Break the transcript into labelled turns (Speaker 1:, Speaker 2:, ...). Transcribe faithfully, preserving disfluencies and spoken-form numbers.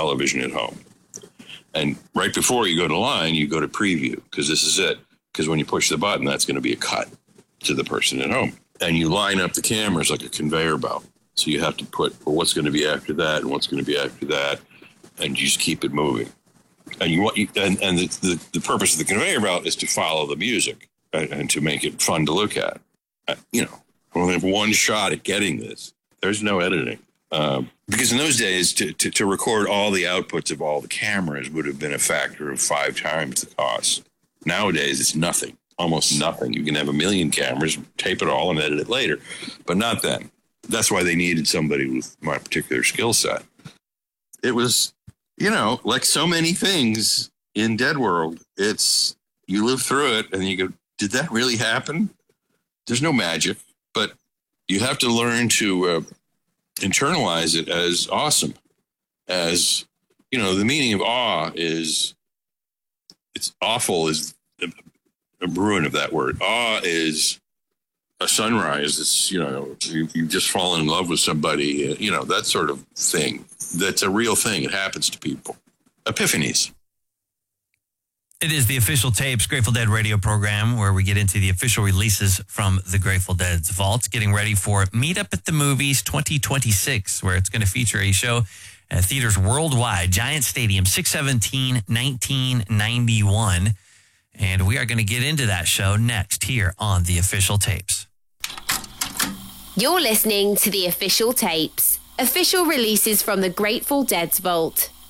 Speaker 1: television at home. And right before you go to line, you go to preview, because this is it. Because when you push the button, that's going to be a cut to the person at home. And you line up the cameras like a conveyor belt. So you have to put, well, what's going to be after that and what's going to be after that. And you just keep it moving. And you want, and, and the, the, the purpose of the conveyor belt is to follow the music and, and to make it fun to look at. Uh, you know, we only have one shot at getting this. There's no editing. Um, because in those days, to, to, to record all the outputs of all the cameras would have been a factor of five times the cost. Nowadays, it's nothing, almost nothing. You can have a million cameras, tape it all, and edit it later, but not then. That's why they needed somebody with my particular skill set. It was, you know, like so many things in Dead World, it's, you live through it and you go, did that really happen? There's no magic, but you have to learn to uh, internalize it as awesome. As, you know, the meaning of awe is, it's awful is a ruin of that word. Awe is a sunrise. It's, you know, you, you've just fallen in love with somebody, you know, that sort of thing. That's a real thing. It happens to people. Epiphanies.
Speaker 2: It is the Official Tapes Grateful Dead radio program where we get into the official releases from the Grateful Dead's vault, getting ready for Meet Up at the Movies twenty twenty-six, where it's going to feature a show at theaters worldwide, Giant Stadium, six seventeen nineteen ninety-one. And we are going to get into that show next here on the Official Tapes.
Speaker 3: You're listening to the Official Tapes, official releases from the Grateful Dead's vault.